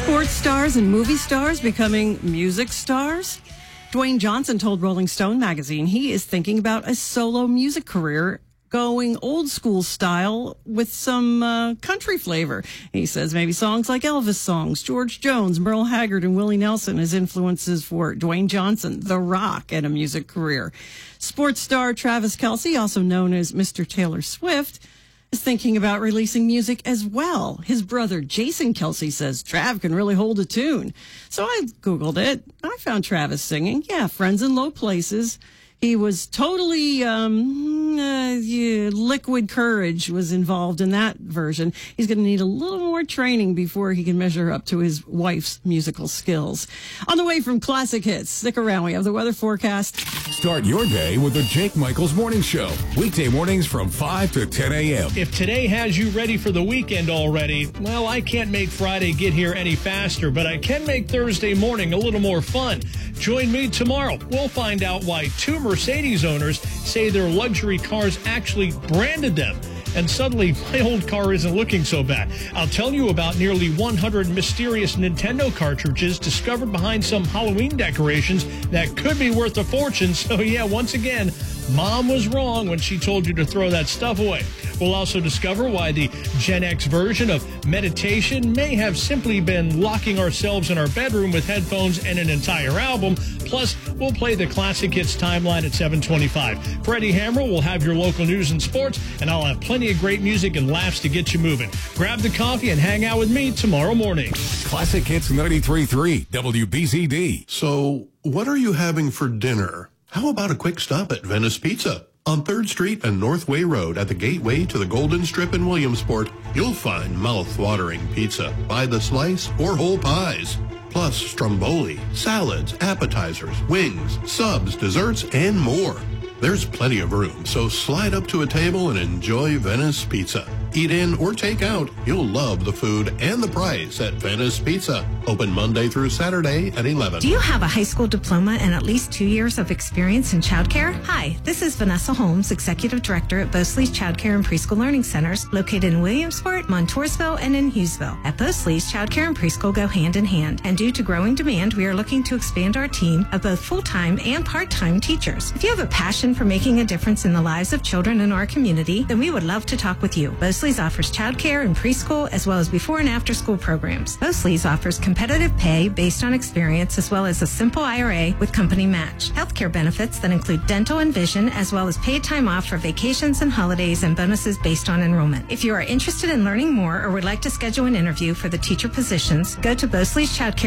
Sports stars and movie stars becoming music stars. Dwayne Johnson told Rolling Stone magazine he is thinking about a solo music career going old school style with some country flavor. He says maybe songs like Elvis songs, George Jones, Merle Haggard, and Willie Nelson as influences for Dwayne Johnson, The Rock, and a music career. Sports star Travis Kelce, also known as Mr. Taylor Swift, is thinking about releasing music as well. His brother Jason Kelce says Trav can really hold a tune. So I Googled it. I found Travis singing. Yeah, Friends in Low Places. He was totally, Liquid Courage was involved in that version. He's going to need a little more training before he can measure up to his wife's musical skills. On the way from Classic Hits, stick around. We have the weather forecast. Start your day with the Jake Michaels Morning Show. Weekday mornings from 5 to 10 a.m. If today has you ready for the weekend already, well, I can't make Friday get here any faster, but I can make Thursday morning a little more fun. Join me tomorrow. We'll find out why two Mercedes owners say their luxury cars actually branded them. And suddenly, my old car isn't looking so bad. I'll tell you about nearly 100 mysterious Nintendo cartridges discovered behind some Halloween decorations that could be worth a fortune. So yeah, once again, Mom was wrong when she told you to throw that stuff away. We'll also discover why the Gen X version of meditation may have simply been locking ourselves in our bedroom with headphones and an entire album. Plus, we'll play the Classic Hits timeline at 7:25. Freddie Hammer will have your local news and sports, and I'll have plenty of great music and laughs to get you moving. Grab the coffee and hang out with me tomorrow morning. Classic Hits 93.3 WBZD. So, what are you having for dinner? How about a quick stop at Venice Pizza? On 3rd Street and Northway Road at the gateway to the Golden Strip in Williamsport, you'll find mouth-watering pizza by the slice or whole pies. Plus stromboli, salads, appetizers, wings, subs, desserts, and more. There's plenty of room, so slide up to a table and enjoy Venice Pizza. Eat in or take out. You'll love the food and the price at Venice Pizza. Open Monday through Saturday at 11. Do you have a high school diploma and at least 2 years of experience in childcare? Hi, this is Vanessa Holmes, Executive Director at Bosley's Childcare and Preschool Learning Centers, located in Williamsport, Montoursville, and in Hughesville. At Bosley's, childcare and preschool go hand in hand, and due to growing demand, we are looking to expand our team of both full-time and part-time teachers. If you have a passion for making a difference in the lives of children in our community, then we would love to talk with you. Bosley's offers childcare and preschool as well as before and after school programs. Bosley's offers competitive pay based on experience as well as a simple IRA with company match. Healthcare benefits that include dental and vision as well as paid time off for vacations and holidays and bonuses based on enrollment. If you are interested in learning more or would like to schedule an interview for the teacher positions, go to Bosley's Childcare